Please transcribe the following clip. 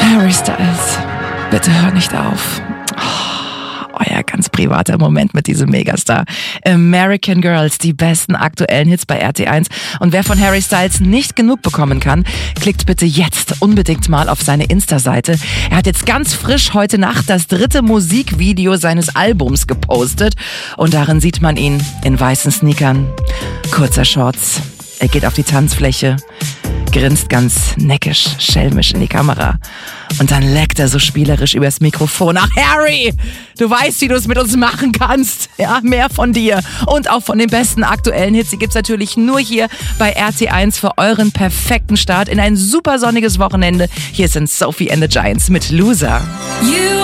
Harry Styles, bitte hör nicht auf. Euer ganz privater Moment mit diesem Megastar. American Girls, die besten aktuellen Hits bei RT1. Und wer von Harry Styles nicht genug bekommen kann, klickt bitte jetzt unbedingt mal auf seine Insta-Seite. Er hat jetzt ganz frisch heute Nacht das 3. Musikvideo seines Albums gepostet. Und darin sieht man ihn in weißen Sneakern, kurzer Shorts. Er geht auf die Tanzfläche, grinst ganz neckisch, schelmisch in die Kamera. Und dann leckt er so spielerisch übers Mikrofon. Ach, Harry, du weißt, wie du es mit uns machen kannst. Ja, mehr von dir und auch von den besten aktuellen Hits. Die gibt's natürlich nur hier bei RT1 für euren perfekten Start in ein super sonniges Wochenende. Hier sind Sophie and the Giants mit Loser.